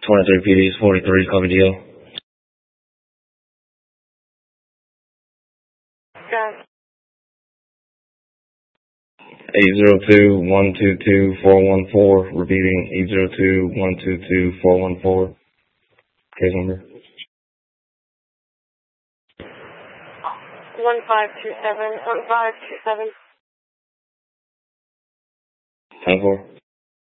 23 PDs, 43, copy deal. Got 802-122-414, repeating 802-122-414, case number. 1527, 1527. 10-4.